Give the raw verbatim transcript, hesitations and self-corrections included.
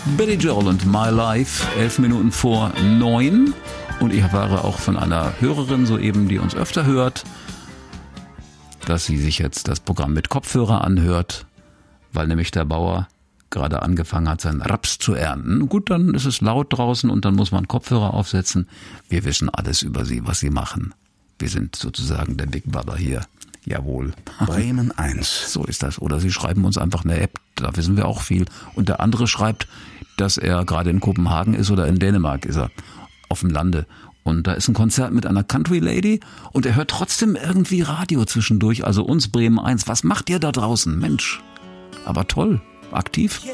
Billy Joel und My Life, elf Minuten vor neun. Und ich erfahre auch von einer Hörerin soeben, die uns öfter hört, dass sie sich jetzt das Programm mit Kopfhörer anhört, weil nämlich der Bauer gerade angefangen hat, seinen Raps zu ernten. Gut, dann ist es laut draußen und dann muss man Kopfhörer aufsetzen. Wir wissen alles über sie, was sie machen. Wir sind sozusagen der Big Brother hier. Jawohl. Bremen eins. So ist das. Oder sie schreiben uns einfach eine App, da wissen wir auch viel. Und der andere schreibt, dass er gerade in Kopenhagen ist oder in Dänemark ist er, auf dem Lande. Und da ist ein Konzert mit einer Country Lady und er hört trotzdem irgendwie Radio zwischendurch. Also uns Bremen eins. Was macht ihr da draußen? Mensch, aber toll, aktiv.